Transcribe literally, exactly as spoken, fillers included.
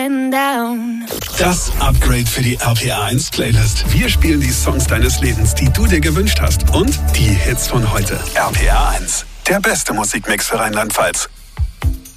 getting down. Das Upgrade für die R P R eins Playlist. Wir spielen die Songs deines Lebens, die du dir gewünscht hast. Und die Hits von heute. R P R eins, der beste Musikmix für Rheinland-Pfalz.